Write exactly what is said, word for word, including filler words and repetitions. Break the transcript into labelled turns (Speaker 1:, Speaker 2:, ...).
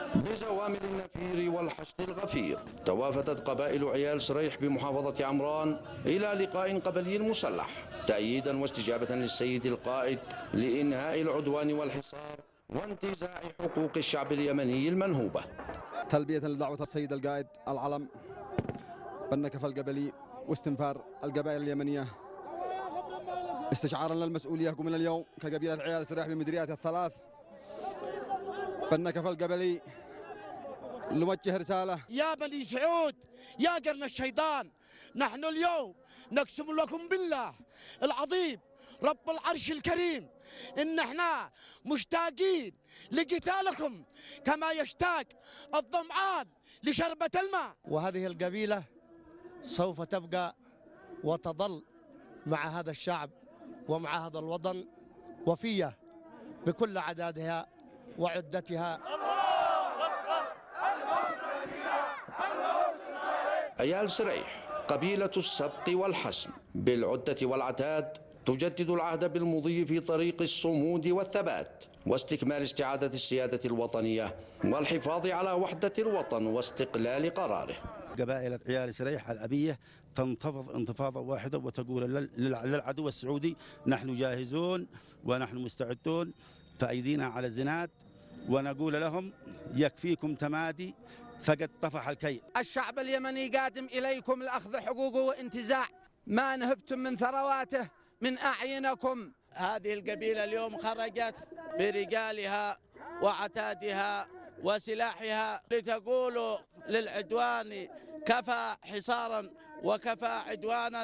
Speaker 1: بزوامل النفير والحشد الغفير توافدت قبائل عيال سريح بمحافظة عمران إلى لقاء قبلي مسلح تأييدا واستجابة للسيد القائد لإنهاء العدوان والحصار وانتزاع حقوق الشعب اليمني المنهوبة.
Speaker 2: تلبية لدعوة السيد القائد العلم بالنكفة القبلي واستنفار القبائل اليمنية استشعارا للمسؤولية من اليوم كقبيلة عيال سريح بمديريات الثلاث بالنكفة القبلي نوجه رسالة:
Speaker 3: يا بني سعود يا قرن الشيطان، نحن اليوم نقسم لكم بالله العظيم رب العرش الكريم إن احنا مشتاقين لقتالكم كما يشتاق الظمآن لشربة الماء.
Speaker 4: وهذه القبيلة سوف تبقى وتظل مع هذا الشعب ومع هذا الوطن وفية بكل عدادها وعدتها.
Speaker 1: عيال سريح قبيلة السبق والحسم بالعدة والعتاد تجدد العهد بالمضي في طريق الصمود والثبات واستكمال استعادة السيادة الوطنية والحفاظ على وحدة الوطن واستقلال قراره.
Speaker 5: قبائل عيال سريح الأبية تنتفض انتفاضة واحدة وتقول للعدو السعودي: نحن جاهزون ونحن مستعدون فأيدينا على الزناد، ونقول لهم: يكفيكم تمادي فقد طفح الكيل.
Speaker 6: الشعب اليمني قادم إليكم لأخذ حقوقه وانتزاع ما نهبتم من ثرواته من أعينكم.
Speaker 7: هذه القبيلة اليوم خرجت برجالها وعتادها وسلاحها لتقول للعدوان: كفى حصارا وكفى عدوانا.